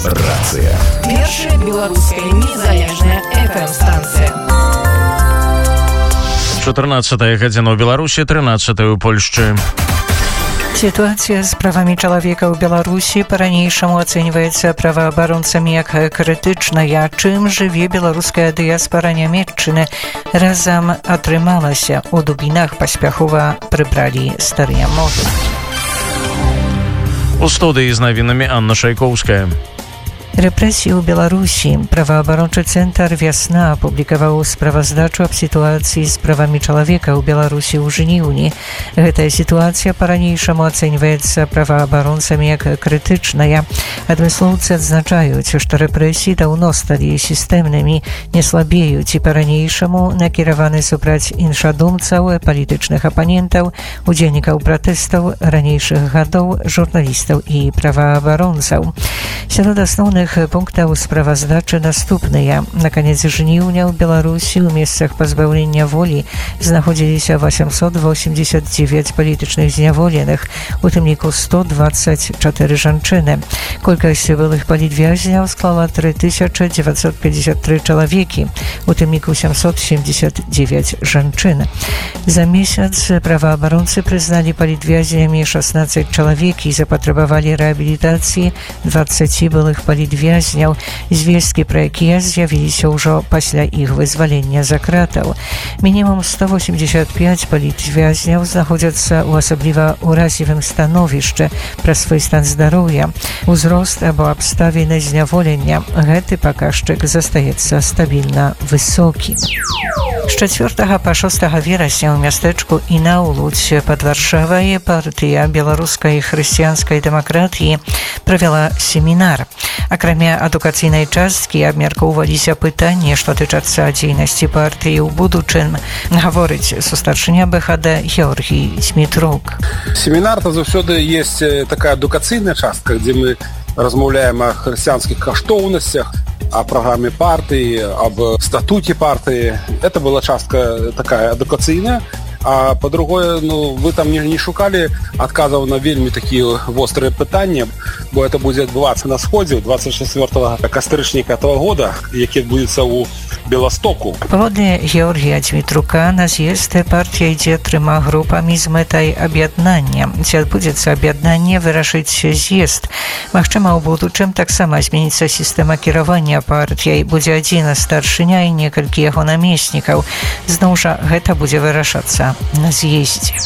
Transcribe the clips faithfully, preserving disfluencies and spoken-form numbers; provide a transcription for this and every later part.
Рацыя. Першая беларуская незалежная эф эм-станцыя. czternastej гадзіна ў Беларусі, тринадцатой у Польшчы. Ситуация с правами человека в Беларуси по-ранейшему оценивается правооборонцами как критичная, чым живе белорусская диаспора Нямецчыны. Разом атрымалася, у Дубінах паспяхова прыбралі старыя мовы. У студыі з навінамі Анна Шайкоўская. Represji w Białorusi. Prawoobrończy Centar Wiasna opublikował sprawozdaczu o sytuacji z prawami człowieka w Białorusi w żniwniu. Ta sytuacja po-ранейшему оценивается правооборонцами как критичная. Адмыслоўцы адзначаюць, што рэпрэсіі даўно сталі сістэмнымі, не слабеюць і по-ранейшаму накіраваны супраць іншадумцаў, палітычных апанентаў, удзельнікаў пратэстаў ранейшых гадоў, журналістаў і праваабаронцаў. Сярод асноўных punktów sprawozdawcze następne. Na koniec żniwnia w Białorusi w miejscach pozbawienia woli znachodzili się osiemset osiemdziesiąt dziewięć politycznych zniewolonych, u tym liku sto dwadzieścia cztery żonczyny. Kількість byłych politwiaźniów sklała trzy tysiące dziewięćset pięćdziesiąt trzy człowieki, u tym liku osiemset siedemdziesiąt dziewięć żonczyn. Za miesiąc prawoobrońcy przyznali politwiaźniami szesnaście człowieki i zapotrzebowali rehabilitacji dwudziestu byłych politwiaźniów. Звесткі пра якія з'явіліся ўжо пасля іх вызвалення за кратаў. Мінімум сто восемьдесят пять палітвязняў знаходзяцца ў асабліва ўразлівым становішчы пра свой стан здароўя, узрост або абставіны зняволення. Гэты паказчык застаецца стабільна высокі. З чацвёртага па шостага верасня ў мястэчку Інаўлуць пад Варшавай партыя беларускай хрысціянскай дэмакратыі правяла семінар. Акрамя адукацыйнай часткі абмяркоўваліся пытанні, што тычацца дзейнасці партыі ў будучым, гаворыць сустарчыня бэ ха дэ Георгій Смітрук. Семінар то заўсёды есть такая адукацыйная частка, дзе мы размаўляем о хрысціянскіх каштоўнасцях, о программе партии, об статуте партии. Это была частка такая адукацыйная. А по-другое, ну, вы там не, не шукали адказаў на вельмі такія вострыя пытанні, бо это будзе адбывацца на сходзе двадцать четвёртого кастрычніка этого года, які адбудзецца ў Беластоку. Паводле Георгія Дмітрука на з'езд партія ідзе трыма групамі з мэтай аб'яднання. Ці адбудзецца аб'яднанне, вырашыць з'езд. Магчыма, у будучым таксама зменіцца сістэма кіравання партіяй. Будзе адзін старшыня і некалькі яго намеснікаў. Зноў жа, гэта будзе вырашацца на з'ездзе.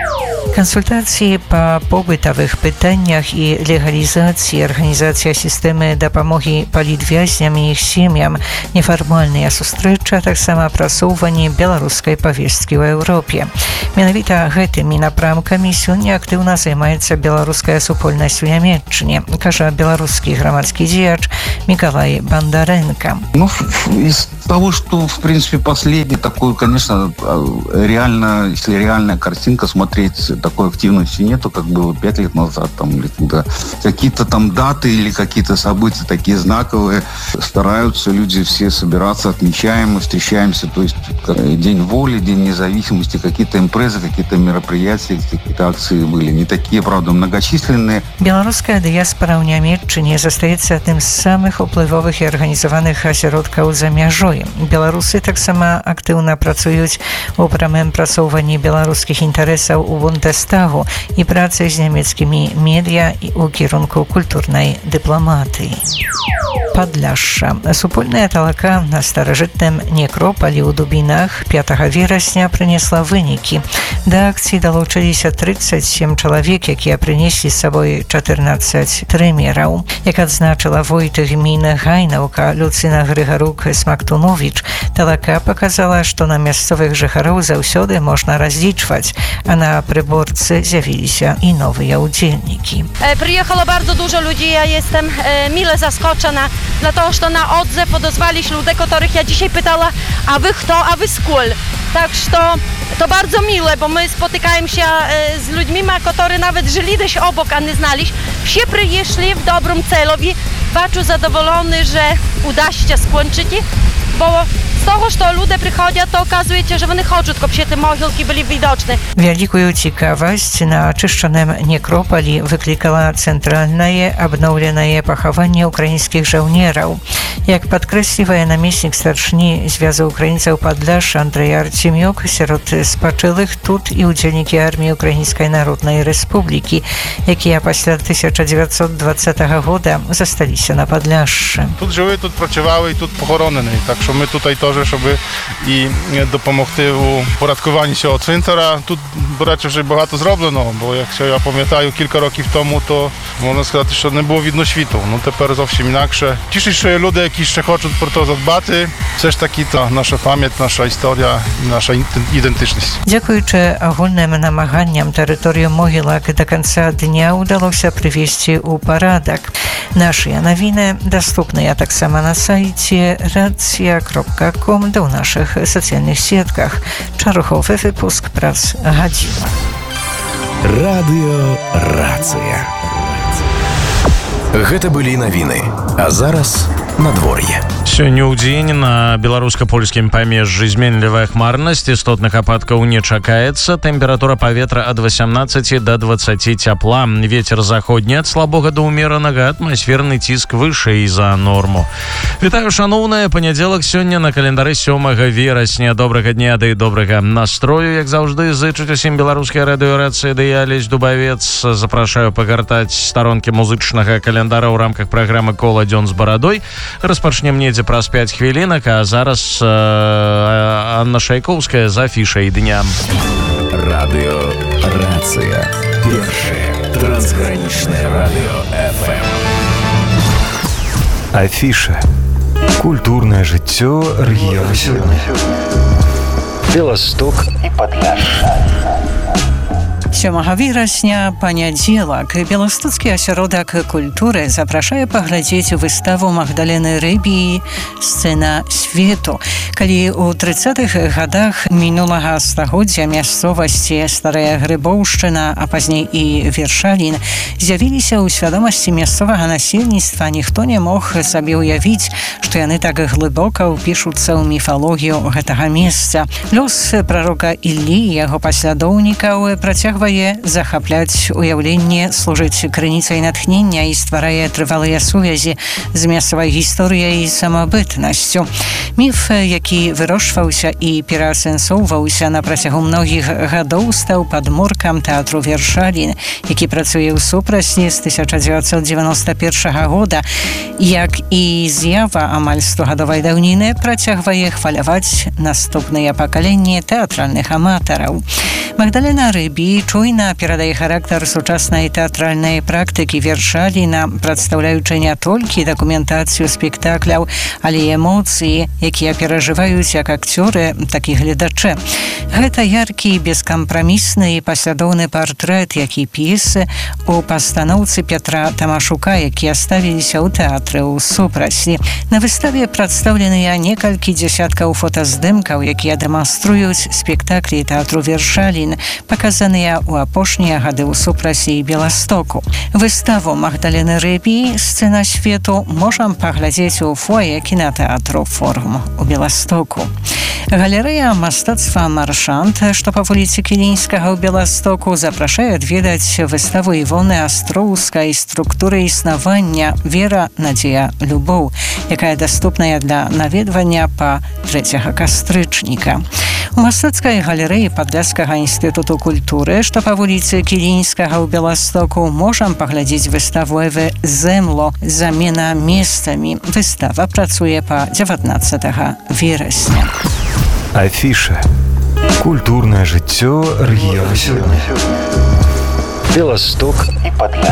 Кансультацыі па побытавых пытаннях і легалізацыі, арганізацыя сістэмы дапамогі палітвязням і іх сем'ям, нефармальныя сустрэчы, а таксама апрацоўванне беларускай павесткі ў Еўропе. Менавіта гэтымі напрамкамі сёння актыўна займаецца беларуская супольнасць у Нямецчыне, кажа беларускі грамадскі дзеяч Миколай Бондаренко. Ну, из того, что, в принципе, последний такой, конечно, реально, если реальная картинка смотреть, такой активности нету, как было пять лет назад, там, или когда какие-то там даты или какие-то события такие знаковые, стараются люди все собираться, отмечаем, мы встречаемся, то есть День воли, День независимости, какие-то импрезы, какие-то мероприятия, какие-то акции были не такие, правда, многочисленные. Белорусская диаспора в Нямецчыне застаецца одним из самых уплывовых и организованных асяродкаў за мяжой. Беларусы таксама актыўна працуюць у прамым прасоўванні беларускіх інтарэсаў у Бундестагу і працы з нямецкімі медыа у кірунку культурнай дыпламатыі. Падляшша. Супольная талака на старажытным некропалі ў Дубінах пятага верасня прынесла вынікі. Да акцыі далучыліся тридцать семь чалавек, якія прынеслі з сабой чатырнаццаць трэмераў. Як адзначыла войт гміны Гайнаўка Люцына Грыгарук Смактуновіч, талака паказала, што на мясцовых жыхароў заўсёды можна разлічваць, а на прыборцы з'явіліся і новыя удзельнікі. Приехало bardzo dużo ludzi, ja jestem e, mile zaskoczona, dlatego że na odzew odezwali się ludzie, których ja dzisiaj pytała, a wy kto, a wy skąd? Tak, że to bardzo miłe, bo my spotykamy się e, z ludźmi, którzy nawet żyli gdzieś obok, a nie znali. Wszyscy przyszli w dobrym celowi, bardzo zadowolony, że uda się skończyć, bo того, що люди приходять, то оказується, що вони хочуть, щоб всі ті могилки були видочні. Вялікую цікавасць на ачышчаным некропалі выклікала цэнтральнае абноўленае пахаванне ўкраінскіх жаўнераў. Як падкрэслівае намеснік старшыні звяза ўкраінцаў Падляшша Андрэй Арцемюк, сярод спачылых тут і ўдзельнікі арміі Украінскай Народнай Рэспублікі, якія пасля тысяча девятьсот двадцатого года засталіся на Падляшшы. Тут жили, тут працювали і тут похоронені. Так що ми тут теж, щоб і допомогти у порядкуванні цього цвинтара. Тут, до речі, вже багато зроблено, бо якщо я пам'ятаю, кілька років тому, то можна сказати, що не було видно світу. Ну тепер зовсім інакше. Тішить, що є люди, які ще хочуть про це задбати. Все ж таки, то наша пам'ять, наша історія, наша ідентичність. Дзякуючы агульным намаганням тэрыторыю могілак до конца дня ўдалося прывесці ў парадак. Нашыя навіны даступныя таксама на сайце рацыя кропка ком да ў нашых сацыяльных сетках. Чаруховы выпуск праз гадзіну. Радыё Рацыя. Гэта былі навіны, а зараз надвор'е. Сёння ў дзень на беларуска-польскім памежжы зменлівая хмарнасць, істотных ападкаў не чакаецца, тэмпература паветра ад восемнадцати до двадцати цяпла, вецер заходні ад слабога да ўмеранага, атмасферны ціск вышэй за норму. Вітаю, шаноўныя, панядзелак сёння на календары сёмага верасня. Добрага дня ды добрага настрою, як заўжды, зычуць усім беларускай радыёрацыі, да я Алесь Дубавец. Запрашаю пагартаць старонкі музычнага календара ў рамках праграмы «Кола дзён з барадой». Распачнем недзе праз пяць хвілінак, а зараз э, Анна Шайковская з афішай дня. Радыё Рацыя. Першае трансгранічнае радыё эф эм. Афіша. Культурнае жыццё рэгіёну сёння. Беласток і Падляшша. сёмага верасня, панядзелак, Беластоцкі асяродак культуры запрашае паглядзець выставу Магдалены Рыбіі «Сцэна свету». Калі ў трыццатых гадах мінулага стагоддзя мясцовасці Старая Грыбоўшчына, а пазней і Вершалін з'явіліся ў свядомасці мясцовага насельніцтва, ніхто не мог сабе ўявіць, што яны так глыбока ўпішуцца ў міфалогію гэтага месца. Лёс прарока Іллі і яго паслядоўнікаў працягвае захапляць уяўленне, служыць крыніцай натхнення і стварае трывалыя сувязі з мясцовай гісторыяй і самабытнасцю. Міф, які вырошчваўся і пераасэнсоўваўся на працягу многіх гадоў, стаў падмуркам тэатру Вершалін, які працуе ў супрацьні з тысяча дзевяцьсот дзевяноста першага года. Як і з'ява амаль стогадовай даўніны, працягвае хваляваць наступныя пакаленні тэатральных аматараў. Магдалена Рыбі чуйна перадае характар сучаснай тэатральнай практыкі Вершаліна, прадстаўляючы не толькі дакументацыю спектакляў, але і эмоцыі, якія перажываюць як акцёры, так і гледачы. Гэта яркі, бескампрамісны і паслядоўны партрэт, які п'есы у пастаноўцы Пятра Тамашука, якія ставіліся ў тэатры ў супрацьні. На выставе прадстаўленыя некалькі дзясяткаў фотаздымкаў, якія дэманструюць спектаклі тэатру Вершалін, паказаныя ў апошнія гады ў супрацьі Беластоку. Выставу Магдалены Рыбіі «Сцэна свету» можам паглядзець у фоє кінатэатру «Форум» у Беластоку. Галерэя мастацтва «Маршант», што па вуліцы Кілінскага ў Беластоку, запрашае адведаць выставу Івоны Астроўскай «Структуры існавання. Вера, надзея, любоў», якая даступная для наведвання па трэцяга кастрычніка. У мастацкай галерэі Падляшскага інстытуту культуры, што па вуліцы Кілінскага ў Беластоку, можам паглядзець выставу Эвы Земло «Замена месцамі». Выстава працуе па дзевятнаццатага верасня. Афіша. Культурнае жыццё рэгіёну сёння. Беласток і Падляшша.